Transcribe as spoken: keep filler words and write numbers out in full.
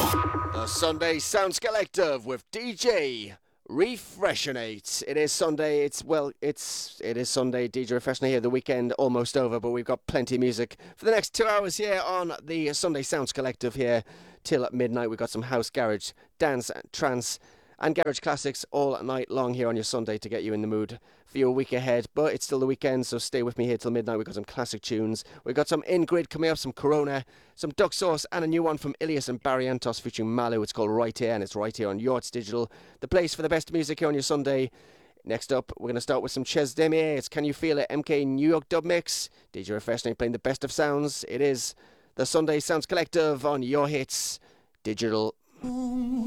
The Sunday Sounds Collective with D J Refreshinate. It is Sunday. It's well, it's it is Sunday. D J Refreshinate here. The weekend almost over, but we've got plenty of music for the next two hours here on the Sunday Sounds Collective here till midnight. We've got some house, garage, dance, trance, and garage classics all night long here on your Sunday to get you in the mood for your week ahead. But it's still the weekend, so stay with me here till midnight. We've got some classic tunes. We've got some Ingrid coming up, some Corona, some Duck Sauce, and a new one from Ilias and Barrientos featuring Malu. It's called Right Here, and it's right here on Yachts Digital, the place for the best music here on your Sunday. Next up, we're going to start with some Ches Demier. It's Can You Feel It? M K New York dub mix. D J Refreshinate playing the best of sounds. It is the Sunday Sounds Collective on Your Hits Digital.